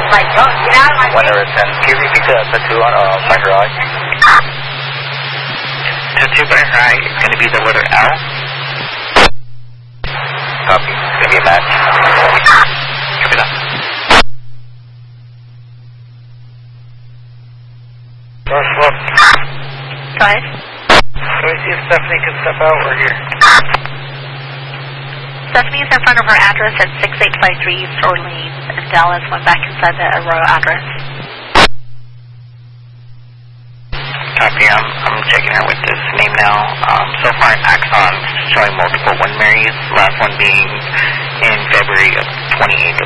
Weather is 10. Can you repeat the 2 on by garage? The 2 by right is going to be the letter L. Copy. It's going to be a match. Copy that. Northwest. Go ahead. Can we see if Stephanie can step out? We're here. Stephanie is in front of her address at 6853 East Orleans in Dallas, went back inside the Aurora address. Copy, I'm checking her with this name now. So far, Axon's showing multiple 1 Marys, last one being in February of 28th of